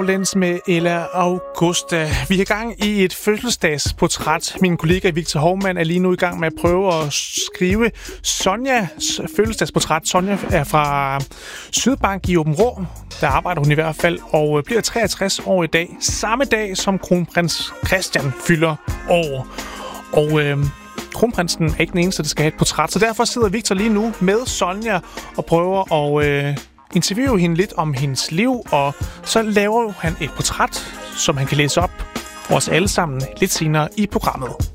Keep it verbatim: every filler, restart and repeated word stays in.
Baglæns med Ella Augusta. Vi er i gang i et fødselsdagsportræt. Min kollega Victor Hovmand er lige nu i gang med at prøve at skrive Sonjas fødselsdagsportræt. Sonja er fra Sydbank i Aabenraa. Der arbejder hun i hvert fald og bliver treogtres år i dag. Samme dag som kronprins Christian fylder år. Og øh, kronprinsen er ikke den eneste, der skal have et portræt. Så derfor sidder Victor lige nu med Sonja og prøver at øh, interviewe hende lidt om hendes liv. Og så laver han et portræt, som han kan læse op for os alle sammen lidt senere i programmet.